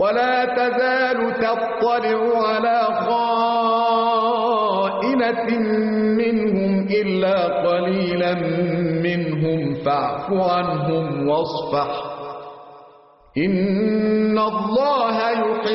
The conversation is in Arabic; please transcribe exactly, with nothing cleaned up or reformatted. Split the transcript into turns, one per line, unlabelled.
ولا تزال تطلع على خائنة منهم إلا قليلا منهم فاعف عنهم واصفح إن الله يحب